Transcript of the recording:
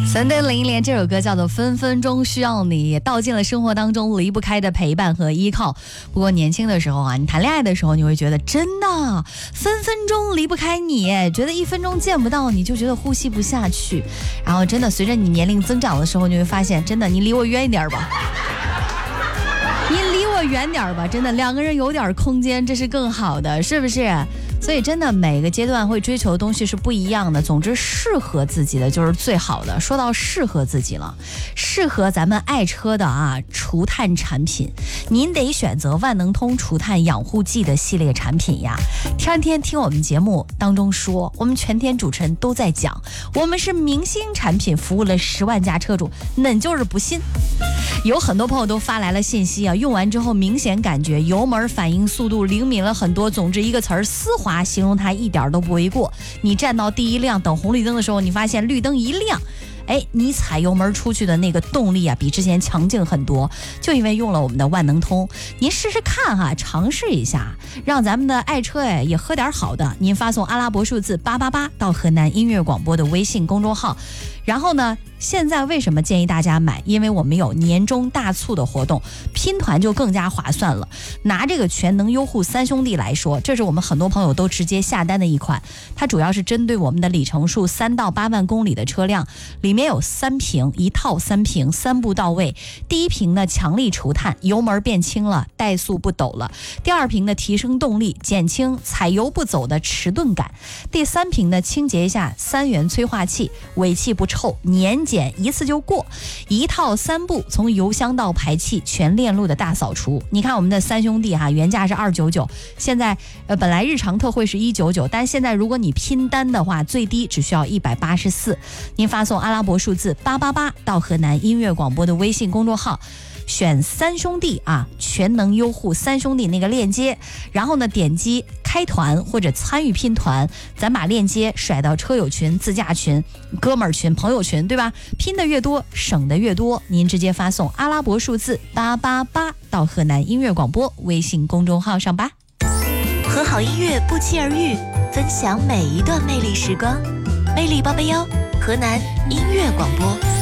三对林忆莲这首歌叫做《分分钟需要你》，也道尽了生活当中离不开的陪伴和依靠。不过年轻的时候啊，你谈恋爱的时候，你会觉得真的分分钟离不开你，觉得1分钟见不到你就觉得呼吸不下去。然后真的随着你年龄增长的时候，你会发现，真的你离我远一点吧。你离我远点吧，真的两个人有点空间，这是更好的，是不是？所以真的每个阶段会追求的东西是不一样的，总之适合自己的就是最好的。说到适合自己了，适合咱们爱车的啊，除碳产品，您得选择万能通除碳养护剂的系列产品呀。天天听我们节目当中说，我们全天主持人都在讲，我们是明星产品，服务了10万家车主，恁就是不信。有很多朋友都发来了信息啊，用完之后明显感觉油门反应速度灵敏了很多，总之一个词儿丝滑，形容它一点都不为过。你站到第一辆等红绿灯的时候，你发现绿灯一亮，你踩油门出去的那个动力啊，比之前强劲很多，就因为用了我们的万能通。您试试看哈，尝试一下，让咱们的爱车也喝点好的。您发送阿拉伯数字888到河南音乐广播的微信公众号。然后呢，现在为什么建议大家买？因为我们有年终大促的活动，拼团就更加划算了。拿这个全能优护3兄弟来说，这是我们很多朋友都直接下单的一款，它主要是针对我们的里程数3到8万公里的车辆，里面有3瓶，一套3瓶，3步到位。第一瓶呢，强力除碳，油门变轻了，怠速不抖了；第二瓶呢，提升动力，减轻踩油不走的迟钝感；第3瓶呢，清洁一下3元催化器，尾气不臭，年检一次就过。一套3步，从油箱到排气全链路的大扫除。你看我们的3兄弟哈，原价是299，现在本来日常特惠是199，但现在如果你拼单的话，最低只需要184。您发送阿拉伯数字888到河南音乐广播的微信公众号，选3兄弟啊，全能优护3兄弟那个链接，然后呢点击开团或者参与拼团，咱把链接甩到车友群、自驾群、哥们儿群、朋友群，对吧？拼的越多，省的越多。您直接发送阿拉伯数字888到河南音乐广播微信公众号上吧。 和好音乐不期而遇，分享每一段魅力时光。魅力881，河南音乐广播。